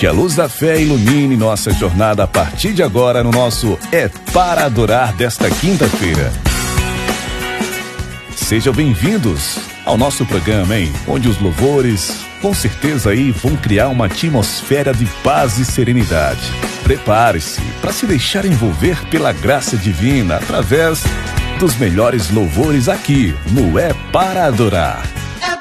Que a luz da fé ilumine nossa jornada a partir de agora no nosso É Para Adorar desta quinta-feira. Sejam bem-vindos ao nosso programa, hein? Onde os louvores, com certeza aí, vão criar uma atmosfera de paz e serenidade. Prepare-se para se deixar envolver pela graça divina através dos melhores louvores aqui no É Para Adorar.